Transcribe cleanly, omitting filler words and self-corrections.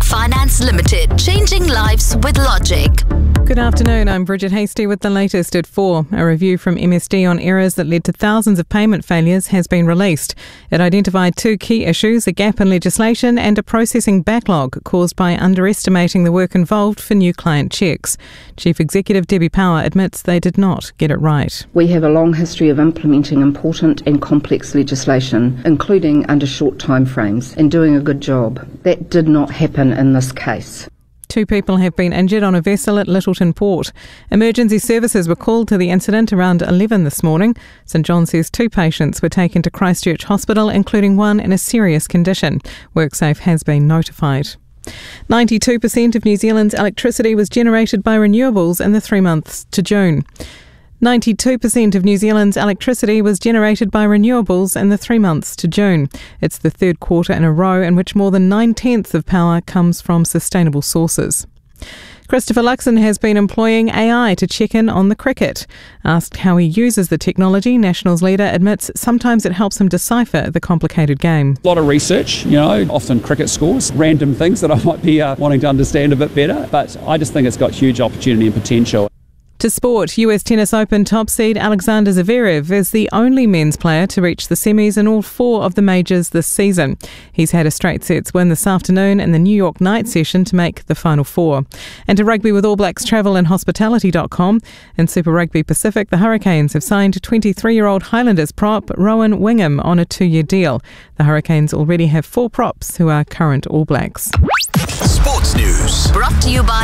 Finance Limited, changing lives with logic. Good afternoon, I'm Bridget Hasty with the latest at 4. A review from MSD on errors that led to thousands of payment failures has been released. It identified two key issues, a gap in legislation and a processing backlog caused by underestimating the work involved for new client checks. Chief Executive Debbie Power admits they did not get it right. We have a long history of implementing important and complex legislation, including under short timeframes, and doing a good job. That did not happen in this case. 2 people have been injured on a vessel at Littleton Port. Emergency services were called to the incident around 11 this morning. St John says 2 patients were taken to Christchurch Hospital, including one in a serious condition. WorkSafe has been notified. 92% of New Zealand's electricity was generated by renewables in the 3 months to June. 92% of New Zealand's electricity was generated by renewables in the 3 months to June. It's the third quarter in a row in which more than 9/10 of power comes from sustainable sources. Christopher Luxon has been employing AI to check in on the cricket. Asked how he uses the technology, Nationals leader admits sometimes it helps him decipher the complicated game. A lot of research, often cricket scores, random things that I might be wanting to understand a bit better, but I just think it's got huge opportunity and potential. To sport, US Tennis Open top seed Alexander Zverev is the only men's player to reach the semis in all 4 of the majors this season. He's had a straight sets win this afternoon in the New York night session to make the final 4. And to rugby with All Blacks Travel and Hospitality.com. In Super Rugby Pacific, the Hurricanes have signed 23-year-old Highlanders prop Rowan Wingham on a 2-year deal. The Hurricanes already have 4 props who are current All Blacks. Sports News. Brought to you by